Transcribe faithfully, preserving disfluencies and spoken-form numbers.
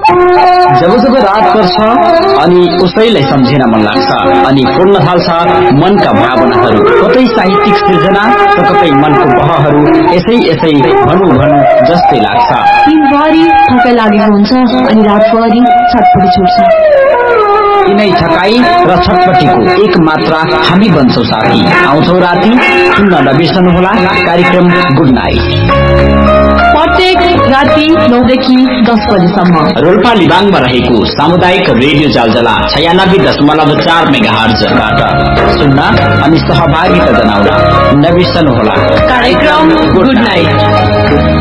जब जब रात पर्छ अनि उसैलाई सम्झिन मन लाग्छ अनि फुल्न थाल्छ मनका भावनाहरू, कतै साहित्यिक सिर्जना त कतै मनको बहहरू यसै यसै भनु भनु जस्तै लाग्छ। दिनभरि थकाइ लागेको हुन्छ अनि रातभरि छटपटी छुट्छ। यिनै थकाई र छटपटीको एक मात्रा हामी बन्छौं साथी। आउँछौ राति, सुन्न नबिर्सनुहोला कार्यक्रम गुड नाइट। प्रत्येक राति नौदेखि दस बजेसम्म रोल्पा लिबाङमा रहेको सामुदायिक रेडियो जालजला छयानब्बे दशमलव चार मेगा हर्जबाट सुन्न अनि सहभागिता जनाउन नबिर्सनुहोला कार्यक्रम गुड नाइट।